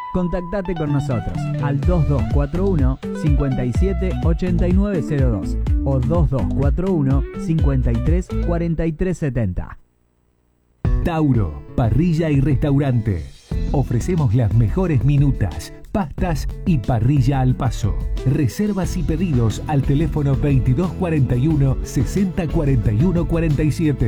Contactate con nosotros al 2241 57 8902 o 2241 53 43 70. Tauro, parrilla y restaurante. Ofrecemos las mejores minutas, pastas y parrilla al paso. Reservas y pedidos al teléfono 2241 60 41 47.